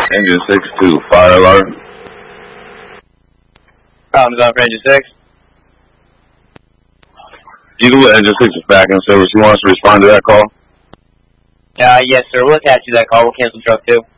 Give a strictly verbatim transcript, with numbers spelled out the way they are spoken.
Engine six to fire alarm. Problems on for Engine six. Eagle with Engine six is back in service. He wants to respond to that call. Uh, yes, sir. We'll attach you that call. We'll cancel truck two.